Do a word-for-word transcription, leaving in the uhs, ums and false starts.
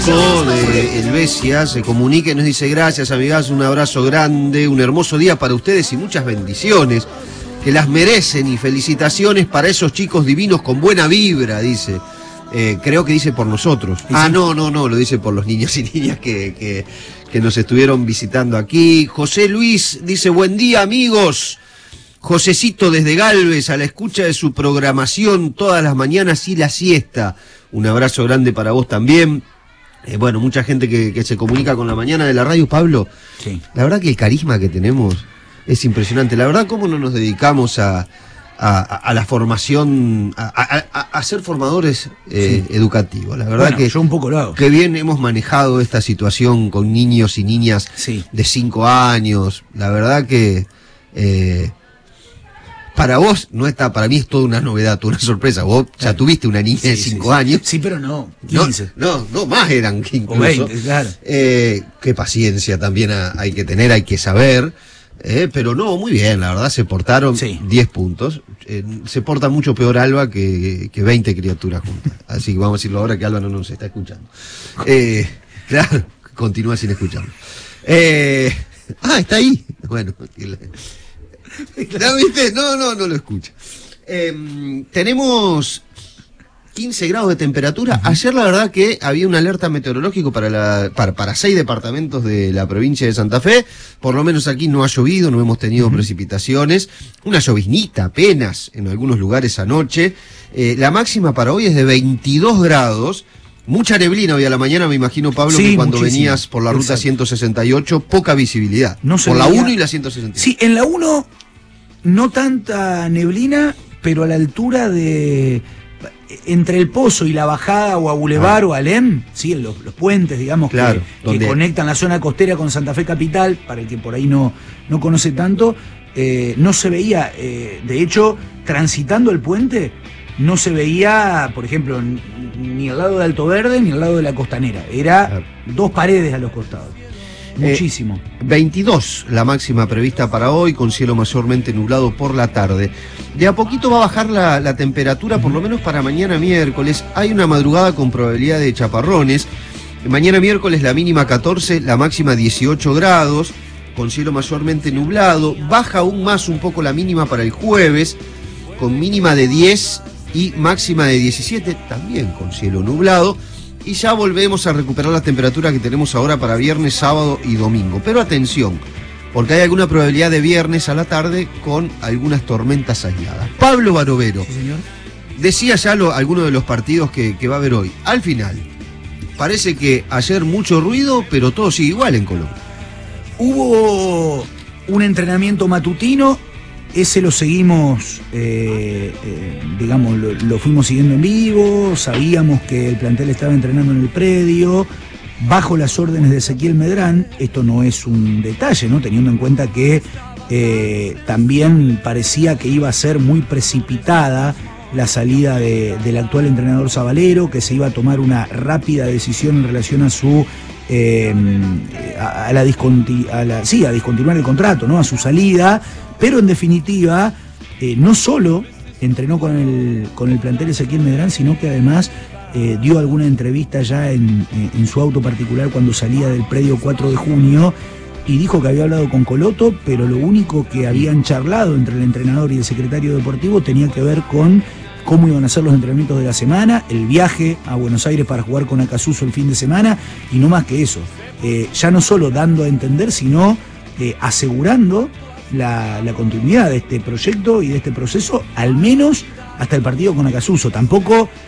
de Helvecia se comunica y nos dice: gracias, amigas, un abrazo grande, un hermoso día para ustedes y muchas bendiciones que las merecen, y felicitaciones para esos chicos divinos con buena vibra, dice. Eh, creo que dice por nosotros. Ah, no, no, no, lo dice por los niños y niñas que, que, que nos estuvieron visitando aquí. José Luis dice: buen día, amigos. Josecito desde Galvez, a la escucha de su programación todas las mañanas y la siesta. Un abrazo grande para vos también. Eh, bueno, mucha gente que, que se comunica con la mañana de la radio, Pablo. Sí. La verdad que el carisma que tenemos es impresionante. La verdad, cómo no nos dedicamos a, a, a la formación, a, a, a ser formadores eh, sí. educativos. La verdad bueno, que yo un poco lo hago. Que bien hemos manejado esta situación con niños y niñas sí. de cinco años. La verdad que eh, para vos no está, para mí es toda una novedad, toda una sorpresa. Vos claro. ya tuviste una niña sí, de cinco sí, años. Sí, pero no, quince. No, no, no más eran que incluso. O veinte, claro. Eh, qué paciencia también hay que tener, hay que saber. Eh, pero no, muy bien, la verdad, se portaron sí. diez puntos. Eh, se porta mucho peor Alba que, que veinte criaturas juntas. Así que vamos a decirlo ahora que Alba no nos está escuchando. Eh, claro, continúa sin escucharnos. Eh, ah, está ahí. Bueno, ¿la viste? No, no, no lo escucha. Eh, tenemos quince grados de temperatura. Uh-huh. Ayer la verdad que había una alerta meteorológica para, la, para, para seis departamentos de la provincia de Santa Fe. Por lo menos aquí no ha llovido, no hemos tenido uh-huh. precipitaciones. Una lloviznita apenas en algunos lugares anoche. Eh, la máxima para hoy es de veintidós grados. Mucha neblina hoy a la mañana, me imagino, Pablo, sí, que cuando muchísimo. venías por la ruta Exacto. ciento sesenta y ocho, poca visibilidad. No se por veía... la uno y la ciento sesenta y ocho. Sí, en la uno no tanta neblina, pero a la altura de... entre el Pozo y la bajada o a Boulevard ah. o Alem, sí, los, los puentes, digamos, claro, que, que conectan la zona costera con Santa Fe Capital, para el que por ahí no, no conoce tanto, eh, no se veía, eh, de hecho, transitando el puente, no se veía, por ejemplo, ni al lado de Alto Verde ni al lado de la Costanera, era claro. dos paredes a los costados. Muchísimo. Eh, veintidós la máxima prevista para hoy, con cielo mayormente nublado por la tarde. De a poquito va a bajar la, la temperatura, por lo menos para mañana miércoles. Hay una madrugada con probabilidad de chaparrones. Mañana miércoles la mínima catorce, la máxima dieciocho grados, con cielo mayormente nublado. Baja aún más un poco la mínima para el jueves, con mínima de diez y máxima de diecisiete, también con cielo nublado. Y ya volvemos a recuperar las temperaturas que tenemos ahora para viernes, sábado y domingo. Pero atención, porque hay alguna probabilidad de viernes a la tarde con algunas tormentas aisladas. Pablo Barovero, sí, señor. decía ya lo, algunos de los partidos que, que va a haber hoy. Al final, parece que ayer mucho ruido, pero todo sigue igual en Colombia. Hubo un entrenamiento matutino. Ese lo seguimos, eh, eh, digamos, lo, lo fuimos siguiendo en vivo, sabíamos que el plantel estaba entrenando en el predio, bajo las órdenes de Ezequiel Medrán. Esto no es un detalle, ¿no? Teniendo en cuenta que eh, también parecía que iba a ser muy precipitada la salida de, del actual entrenador Zabalero, que se iba a tomar una rápida decisión en relación a su... Eh, a, a, la disconti a la sí, a discontinuar el contrato, ¿no? A su salida, pero en definitiva eh, no solo entrenó con el, con el plantel Ezequiel Medrán, sino que además eh, dio alguna entrevista ya en, en, en su auto particular cuando salía del predio cuatro de junio y dijo que había hablado con Coloto, pero lo único que habían charlado entre el entrenador y el secretario deportivo tenía que ver con cómo iban a ser los entrenamientos de la semana, el viaje a Buenos Aires para jugar con Acasuso el fin de semana, y no más que eso. Eh, ya no solo dando a entender, sino eh, asegurando la, la continuidad de este proyecto y de este proceso, al menos hasta el partido con Acasuso. Tampoco